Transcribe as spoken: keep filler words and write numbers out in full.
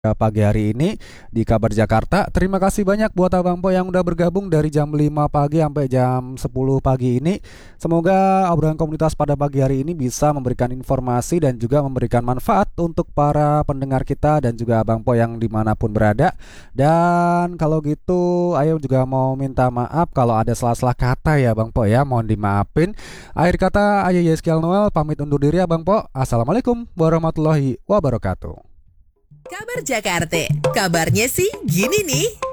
pagi hari ini di Kabar Jakarta. Terima kasih banyak buat Abang Po yang udah bergabung dari jam lima pagi sampai jam sepuluh pagi ini. Semoga obrolan komunitas pada pagi hari ini bisa memberikan informasi dan juga memberikan manfaat untuk para pendengar kita dan juga Abang Po yang dimanapun berada. Dan kalau gitu Ayo juga mau minta maaf kalau ada salah-salah kata ya Bang Po ya, mohon dimaafin. Akhir kata Ayo Yeskiel Noel pamit undur diri ya Bang Po. Assalamualaikum warahmatullahi wabarakatuh. Kabar Jakarta, kabarnya sih gini nih.